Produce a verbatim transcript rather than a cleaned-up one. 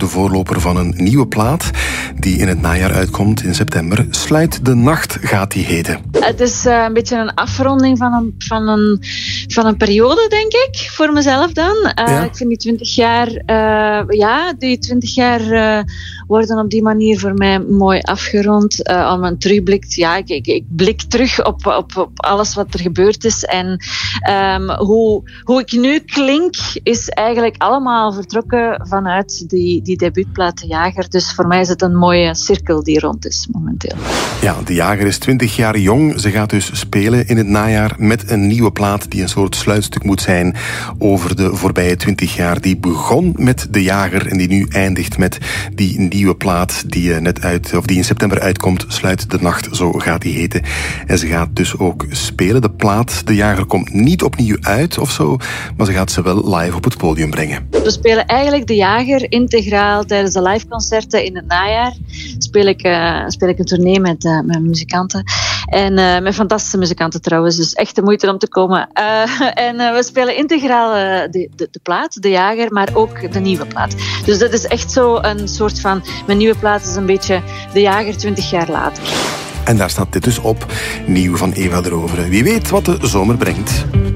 de voorloper van een nieuwe plaat die in het najaar uitkomt in september. Sluit de nacht gaat die heten. Het is uh, een beetje een afronding van een, van, een, van een periode, denk ik, voor mezelf dan. Uh, ja. Ik vind die twintig jaar, uh, ja, die twintig jaar uh, worden op die manier voor mij mooi afgerond. Uh, al mijn terugblikt, ja, ik, ik, ik blik terug op, op, op alles wat er gebeurd is. En um, hoe, hoe ik nu klink, is eigenlijk allemaal vertrokken vanuit die, die debuutplaat De Jager. Dus voor mij is het een mooie cirkel die rond is momenteel. Ja, De Jager is twintig jaar jong. Ze gaat dus spelen in het najaar met een nieuwe plaat die een soort sluitstuk moet zijn over de voorbije twintig jaar. Die begon met De Jager en die nu eindigt met die nieuwe plaat die, net uit, of die in september uitkomt. Sluit de nacht, zo gaat die heten. En ze gaat dus ook spelen. De plaat De Jager komt niet opnieuw uit of zo, maar ze gaat ze wel live op het podium brengen. We spelen eigenlijk De Jager integraal tijdens de liveconcerten in het najaar. Speel ik, uh, speel ik een tournee met, uh, met muzikanten. En uh, met fantastische muzikanten trouwens, dus echt de moeite om te komen. Uh, en uh, we spelen integraal uh, de, de, de plaat, De Jager, maar ook de nieuwe plaat. Dus dat is echt zo een soort van... Mijn nieuwe plaat is een beetje De Jager twintig jaar later. En daar staat dit dus op. Nieuw van Eva de Rovere. Wie weet wat de zomer brengt.